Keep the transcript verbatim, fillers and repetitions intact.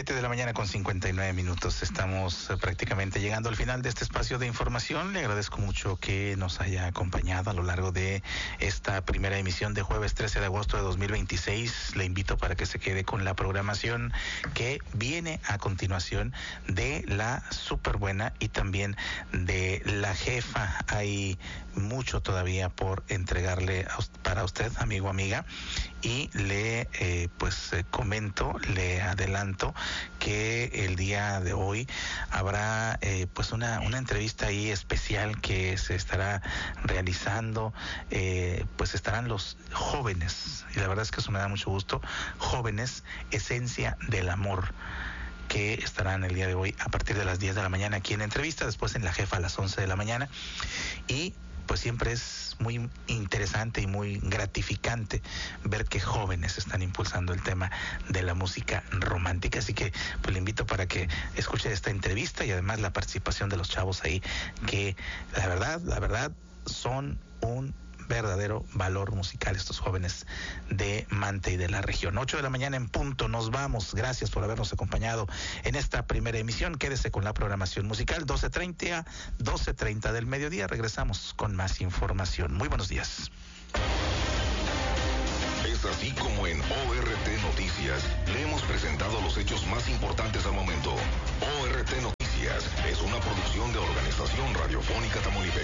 siete de la mañana con cincuenta y nueve minutos. Estamos eh, prácticamente llegando al final de este espacio de información. Le agradezco mucho que nos haya acompañado a lo largo de esta primera emisión de jueves trece de agosto de dos mil veintiséis. Le invito para que se quede con la programación que viene a continuación de la súper buena y también de la jefa. Hay mucho todavía por entregarle a, para usted, amigo, amiga. Y le eh, pues eh, comento, le adelanto que el día de hoy habrá eh, pues una, una entrevista ahí especial que se estará realizando, eh, pues estarán los jóvenes, y la verdad es que eso me da mucho gusto, jóvenes, esencia del amor, que estarán el día de hoy a partir de las diez de la mañana aquí en entrevista, después en La Jefa a las once de la mañana, y pues siempre es muy interesante y muy gratificante ver que jóvenes están impulsando el tema de la música romántica, así que pues le invito para que escuche esta entrevista y además la participación de los chavos ahí, que la verdad, la verdad son un verdadero valor musical estos jóvenes de Manta y de la región. ocho de la mañana en punto, nos vamos. Gracias por habernos acompañado en esta primera emisión. Quédese con la programación musical. doce treinta, doce treinta del mediodía. Regresamos con más información. Muy buenos días. Es así como en O R T Noticias le hemos presentado los hechos más importantes al momento. O R T Noticias es una producción de Organización Radiofónica Tamaulipeca.